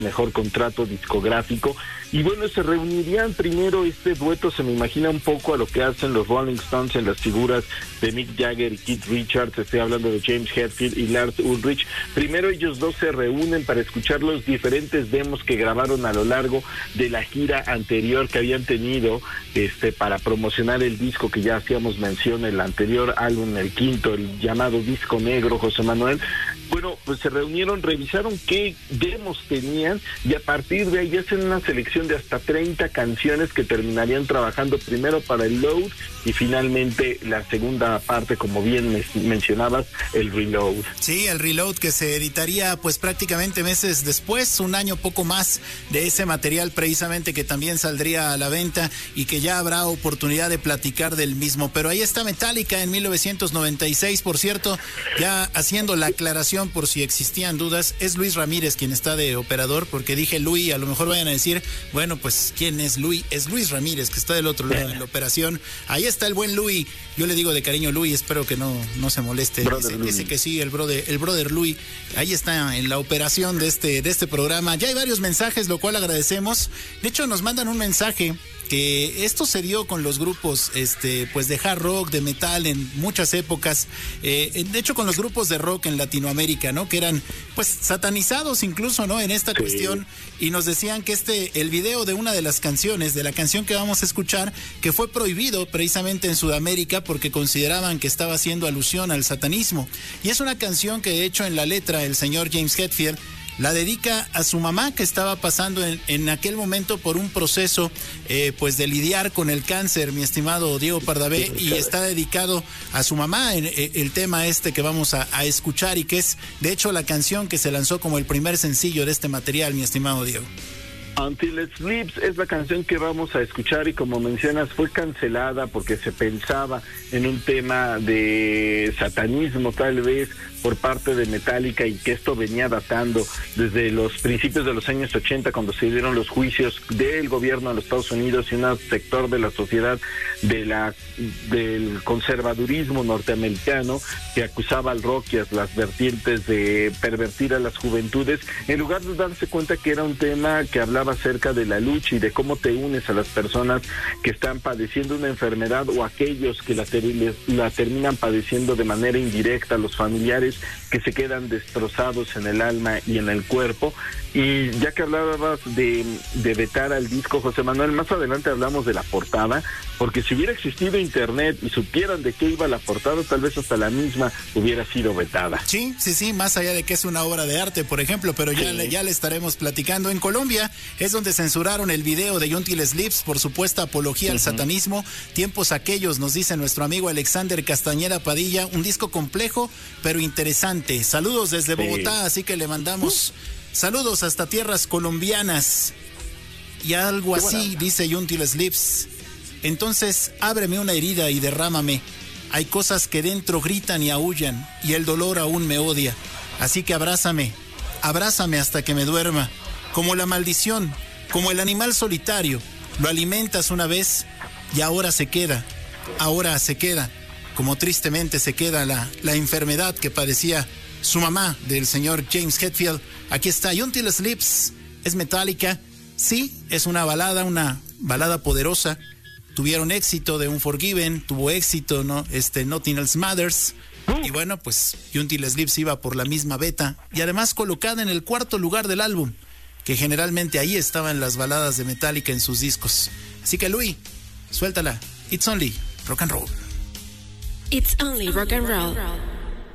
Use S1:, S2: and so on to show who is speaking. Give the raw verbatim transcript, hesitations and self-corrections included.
S1: mejor contrato discográfico. Y bueno, se reunirían primero, este dueto se me imagina un poco a lo que hacen los Rolling Stones en las figuras de Mick Jagger y Keith Richards. Estoy hablando de James Hetfield y Lars Ulrich. Primero ellos dos se reúnen para escuchar los diferentes demos que grabaron a lo largo de la gira anterior que habían tenido este para promocionar el disco que ya hacíamos mención, el anterior álbum, el quinto, el llamado Disco Negro, José Manuel. Bueno, pues se reunieron, revisaron qué demos tenían y a partir de ahí hacen una selección de hasta treinta canciones que terminarían trabajando primero para el Load y finalmente la segunda parte, como bien me mencionabas, el Reload.
S2: Sí, el Reload, que se editaría pues prácticamente meses después, un año poco más de ese material precisamente, que también saldría a la venta y que ya habrá oportunidad de platicar del mismo. Pero ahí está Metallica en mil novecientos noventa y seis, por cierto, ya haciendo la aclaración por si existían dudas, es Luis Ramírez quien está de operador, porque dije Luis, a lo mejor vayan a decir, bueno, pues ¿quién es Luis? Es Luis Ramírez, que está del otro lado en la operación. Ahí está el buen Luis, yo le digo de cariño Luis, espero que no, no se moleste. Dice, dice que sí, el brother, el brother Luis, ahí está en la operación de este, de este programa. Ya hay varios mensajes, lo cual agradecemos. De hecho, nos mandan un mensaje que esto se dio con los grupos este pues de hard rock, de metal en muchas épocas, eh, de hecho con los grupos de rock en Latinoamérica, ¿no? Que eran pues satanizados incluso, ¿no? En esta sí. cuestión, y nos decían que este, el video de una de las canciones, de la canción que vamos a escuchar, que fue prohibido precisamente en Sudamérica porque consideraban que estaba haciendo alusión al satanismo, y es una canción que de hecho en la letra el señor James Hetfield la dedica a su mamá, que estaba pasando en, en aquel momento por un proceso eh, pues de lidiar con el cáncer, mi estimado Diego Pardavé, y está dedicado a su mamá en, en, el tema este que vamos a, a escuchar, y que es de hecho la canción que se lanzó como el primer sencillo de este material, mi estimado Diego.
S1: Until It Sleeps es la canción que vamos a escuchar, y como mencionas fue cancelada porque se pensaba en un tema de satanismo tal vez por parte de Metallica, y que esto venía datando desde los principios de los años ochenta, cuando se dieron los juicios del gobierno de los Estados Unidos y un sector de la sociedad de la del conservadurismo norteamericano que acusaba al rock y a las vertientes de pervertir a las juventudes, en lugar de darse cuenta que era un tema que hablaba acerca de la lucha y de cómo te unes a las personas que están padeciendo una enfermedad, o aquellos que la, ter- la terminan padeciendo de manera indirecta, los familiares que se quedan destrozados en el alma y en el cuerpo. Y ya que hablabas de, de vetar al disco, José Manuel, más adelante hablamos de la portada, porque si hubiera existido internet y supieran de qué iba la portada, tal vez hasta la misma hubiera sido vetada.
S2: Sí, sí, sí, más allá de que es una obra de arte, por ejemplo, pero ya, sí. le, ya le estaremos platicando. En Colombia es donde censuraron el video de Until It Sleeps por supuesta apología uh-huh. al satanismo. Tiempos aquellos, nos dice nuestro amigo Alexander Castañeda Padilla, un disco complejo pero interesante. Saludos desde Bogotá, sí. así que le mandamos uh. saludos hasta tierras colombianas. Y algo Qué así buena. Dice Until It Sleeps. Entonces ábreme una herida y derrámame. Hay cosas que dentro gritan y aúllan, y el dolor aún me odia. Así que abrázame, abrázame hasta que me duerma. Como la maldición, como el animal solitario. Lo alimentas una vez y ahora se queda, ahora se queda. Como tristemente se queda la, la enfermedad que padecía su mamá del señor James Hetfield. Aquí está Until It Sleeps, es Metallica. Sí, es una balada, una balada poderosa. Tuvieron éxito de Unforgiven, tuvo éxito, ¿no? Este, Nothing Else Matters. Y bueno, pues Until It Sleeps iba por la misma beta, y además colocada en el cuarto lugar del álbum, que generalmente ahí estaban las baladas de Metallica en sus discos. Así que Luis, suéltala. It's only rock and roll.
S3: It's only rock and roll.